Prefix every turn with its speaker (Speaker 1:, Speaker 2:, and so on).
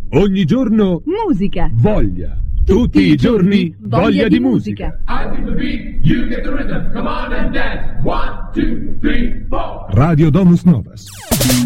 Speaker 1: Ogni giorno
Speaker 2: musica.
Speaker 1: Voglia. Tutti i giorni voglia di musica.
Speaker 3: I feel the beat, you get the rhythm. Come on and dance. 1, 2, 3, 4.
Speaker 1: Radio Domus Novas.